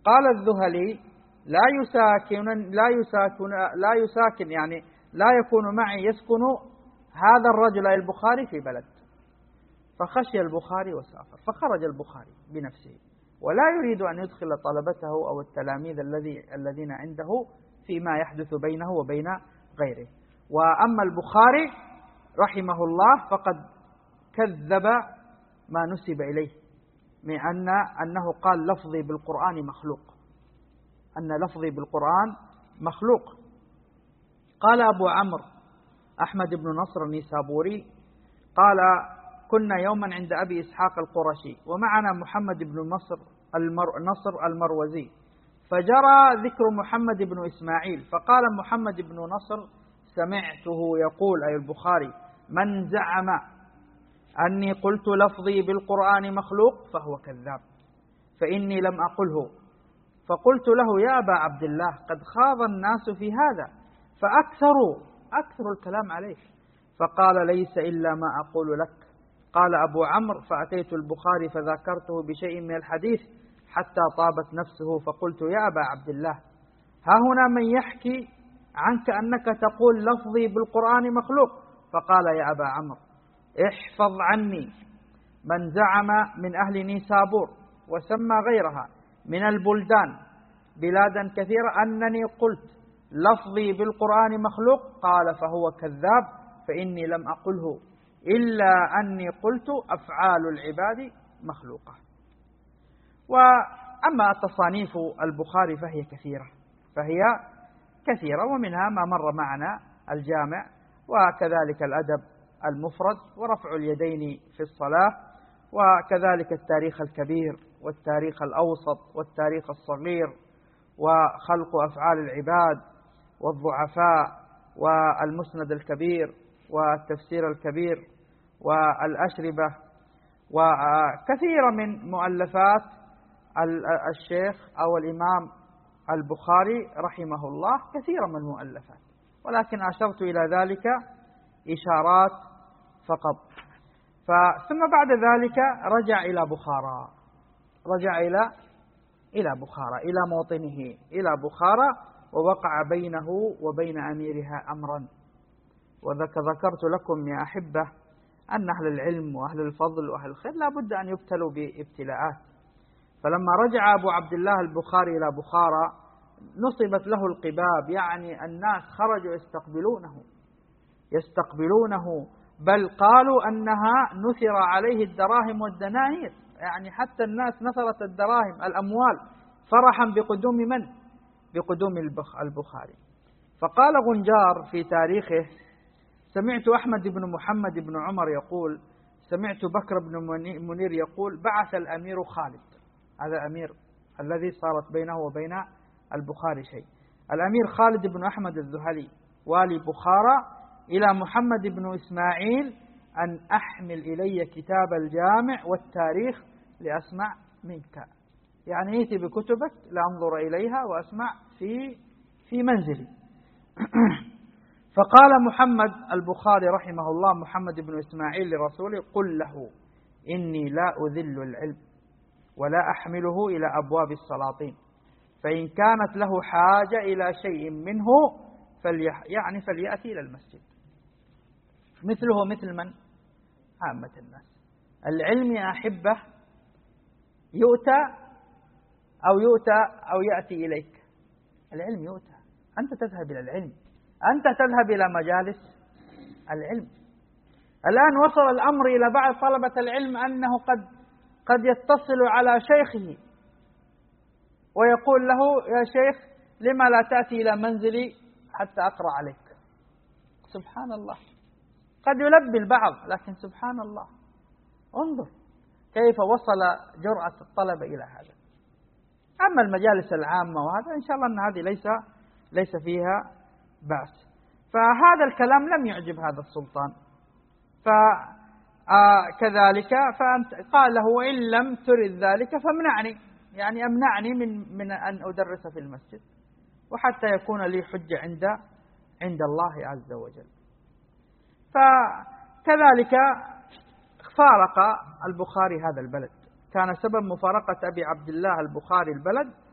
قال الذهلي: لا يساكن يعني لا يكون معي يسكن هذا الرجل البخاري في بلد. فخشي البخاري وسافر، فخرج البخاري بنفسه ولا يريد أن يدخل طلبته أو التلاميذ الذين عنده فيما يحدث بينه وبين غيره. وأما البخاري رحمه الله فقد كذب ما نسب إليه من أنه قال لفظي بالقرآن مخلوق، أن لفظي بالقرآن مخلوق. قال أبو عمرو أحمد بن نصر النيسابوري قال: كنا يوما عند أبي إسحاق القرشي ومعنا محمد بن نصر المروزي، فجرى ذكر محمد بن إسماعيل، فقال محمد بن نصر: سمعته يقول أي البخاري: من زعم أني قلت لفظي بالقرآن مخلوق فهو كذاب، فإني لم أقله. فقلت له: يا أبا عبد الله، قد خاض الناس في هذا فأكثروا الكلام عليه. فقال: ليس إلا ما أقول لك. قال أبو عمرو: فأتيت البخاري فذكرته بشيء من الحديث حتى طابت نفسه، فقلت: يا أبا عبد الله، ها هنا من يحكي عنك أنك تقول لفظي بالقرآن مخلوق. فقال: يا أبا عمرو، احفظ عني من زعم من أهل نيسابور وسمى غيرها من البلدان بلادا كثيرة أنني قلت لفظي بالقرآن مخلوق، قال فهو كذاب، فإني لم أقله إلا أني قلت أفعال العباد مخلوقة. وأما تصانيف البخاري فهي كثيرة، ومنها ما مر معنا: الجامع، وكذلك الأدب المفرد، ورفع اليدين في الصلاة، وكذلك التاريخ الكبير والتاريخ الأوسط والتاريخ الصغير، وخلق أفعال العباد والضعفاء، والمسند الكبير، والتفسير الكبير، والأشربة، وكثير من مؤلفات الشيخ أو الإمام البخاري رحمه الله، كثير من المؤلفات، ولكن أشرت إلى ذلك إشارات فقط. ثم بعد ذلك رجع إلى بخارى، إلى موطنه، إلى بخارى، ووقع بينه وبين أميرها أمرا. وذكرت لكم يا أحبة أن أهل العلم وأهل الفضل وأهل الخير لا بد أن يبتلوا بابتلاءات. فلما رجع أبو عبد الله البخاري إلى بخارى نصبت له القباب، يعني الناس خرجوا يستقبلونه، بل قالوا أنها نثر عليه الدراهم والدنانير، يعني حتى الناس نثرت الدراهم الأموال فرحا بقدوم من؟ بقدوم البخاري. فقال غنجار في تاريخه: سمعت أحمد بن محمد بن عمر يقول: سمعت بكر بن منير يقول: بعث الأمير خالد، هذا أمير الذي صارت بينه وبين البخاري شيء، الأمير خالد بن أحمد الذهلي والي بخارى، إلى محمد بن إسماعيل أن أحمل إلي كتاب الجامع والتاريخ لأسمع منك، يعني ائتي بكتبك لأنظر إليها وأسمع في منزلي. فقال محمد البخاري رحمه الله محمد بن إسماعيل لرسوله: قل له إني لا أذل العلم ولا أحمله إلى أبواب السلاطين، فإن كانت له حاجة إلى شيء منه فليأتي إلى المسجد. مثله مثل من؟ عامة الناس. العلم يا أحبة يؤتى أو يأتي إليك. العلم يؤتى، أنت تذهب إلى العلم، أنت تذهب إلى مجالس العلم. الآن وصل الأمر إلى بعض طلبة العلم أنه قد يتصل على شيخه ويقول له: يا شيخ لما لا تأتي إلى منزلي حتى أقرأ عليك. سبحان الله، قد يلبي البعض، لكن سبحان الله، انظر كيف وصل جرأة الطلبة إلى هذا. أما المجالس العامة وهذا إن شاء الله أن هذه ليس فيها بأس. فهذا الكلام لم يعجب هذا السلطان، فكذلك قال له: وإن لم ترد ذلك فامنعني، يعني أمنعني من أن أدرس في المسجد، وحتى يكون لي حجة عند الله عز وجل. فكذلك فارق البخاري هذا البلد، كان سبب مفارقة أبي عبد الله البخاري البلد